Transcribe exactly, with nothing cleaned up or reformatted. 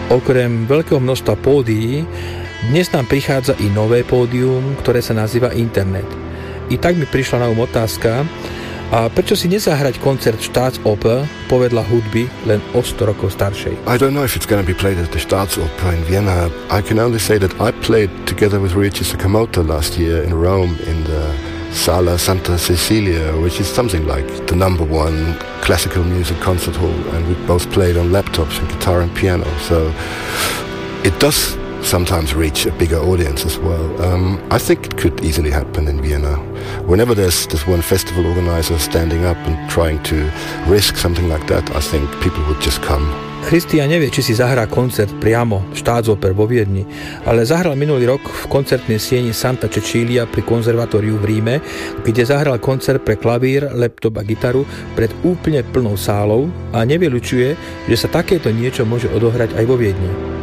Okrem veľkého množstva pódií, dnes nám prichádza i nové pódium, ktoré sa nazýva internet. I tak mi prišla na um otázka, a prečo si nezahrať koncert Staatsoper povedla hudby len o sto rokov staršej? I don't know if it's going to be played at the Staatsoper in Vienna. I can only say that I played together with Ryuichi Sakamoto last year in Rome in the Sala Santa Cecilia, which is something like the number one classical music concert hall, and we both played on laptops and guitar and piano, so it does sometimes reach a bigger audience as well. Um, I think it could easily happen in Vienna. Whenever there's this one festival organizer standing up and trying to risk something like that, I think people would just come. Christian nevie, či si zahrá koncert priamo v Staatsoper vo Viedni, ale zahral minulý rok v koncertnej sieni Santa Cecilia pri konzervatóriu v Ríme, kde zahral koncert pre klavír, laptop a gitaru pred úplne plnou sálou a nevylučuje, že sa takéto niečo môže odohrať aj vo Viedni.